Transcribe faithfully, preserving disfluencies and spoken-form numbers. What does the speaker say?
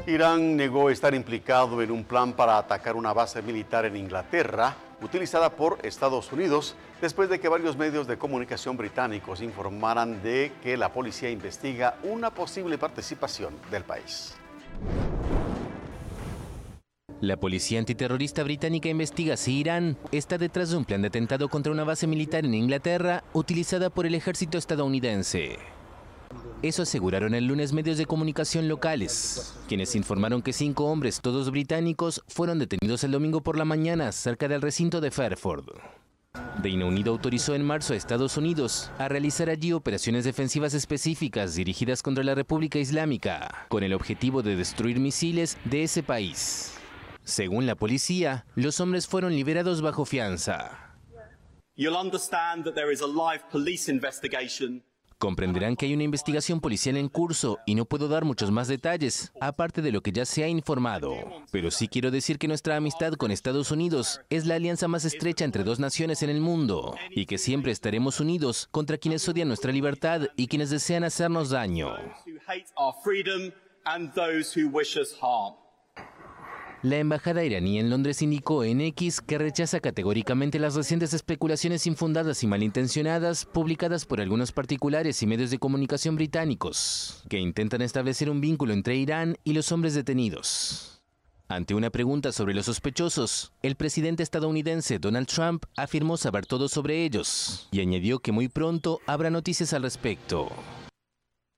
Irán negó estar implicado en un plan para atacar una base militar en Inglaterra, utilizada por Estados Unidos, después de que varios medios de comunicación británicos informaran de que la policía investiga una posible participación del país. La policía antiterrorista británica investiga si Irán está detrás de un plan de atentado contra una base militar en Inglaterra utilizada por el ejército estadounidense. Eso aseguraron el lunes medios de comunicación locales, quienes informaron que cinco hombres, todos británicos, fueron detenidos el domingo por la mañana cerca del recinto de Fairford. Reino Unido autorizó en marzo a Estados Unidos a realizar allí operaciones defensivas específicas dirigidas contra la República Islámica, con el objetivo de destruir misiles de ese país. Según la policía, los hombres fueron liberados bajo fianza. Comprenderán que hay una investigación policial en curso y no puedo dar muchos más detalles, aparte de lo que ya se ha informado. Pero sí quiero decir que nuestra amistad con Estados Unidos es la alianza más estrecha entre dos naciones en el mundo y que siempre estaremos unidos contra quienes odian nuestra libertad y quienes desean hacernos daño. La embajada iraní en Londres indicó en X que rechaza categóricamente las recientes especulaciones infundadas y malintencionadas publicadas por algunos particulares y medios de comunicación británicos, que intentan establecer un vínculo entre Irán y los hombres detenidos. Ante una pregunta sobre los sospechosos, el presidente estadounidense Donald Trump afirmó saber todo sobre ellos y añadió que muy pronto habrá noticias al respecto.